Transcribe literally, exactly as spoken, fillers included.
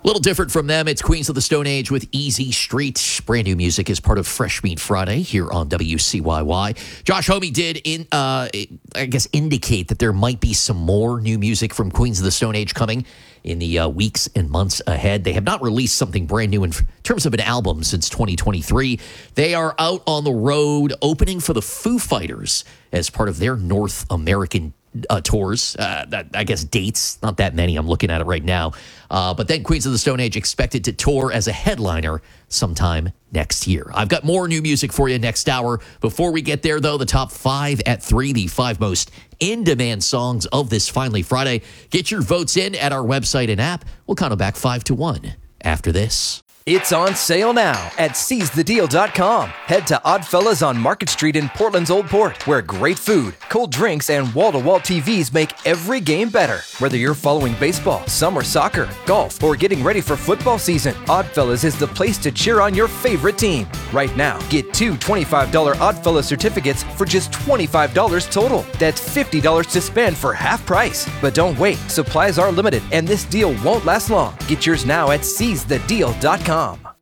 little different from them. It's Queens of the Stone Age with Easy Street. Brand new music is part of Fresh Meat Friday here on W C Y Y. Josh Homme did, in, uh, I guess, indicate that there might be some more new music from Queens of the Stone Age coming in the uh, weeks and months ahead. They have not released something brand new in terms of an album since twenty twenty-three. They are out on the road opening for the Foo Fighters as part of their North American Uh, tours, uh, that, I guess dates, not that many. I'm looking at it right now. Uh, but then Queens of the Stone Age expected to tour as a headliner sometime next year. I've got more new music for you next hour. Before we get there, though, the top five at three, the five most in-demand songs of this Finally Friday. Get your votes in at our website and app. We'll count them back five to one after this. It's on sale now at seize the deal dot com. Head to Oddfellas on Market Street in Portland's Old Port, where great food, cold drinks, and wall-to-wall T Vs make every game better. Whether you're following baseball, summer soccer, golf, or getting ready for football season, Oddfellas is the place to cheer on your favorite team. Right now, get two twenty-five dollars Oddfellas certificates for just twenty-five dollars total. That's fifty dollars to spend for half price. But don't wait. Supplies are limited, and this deal won't last long. Get yours now at seize the deal dot com.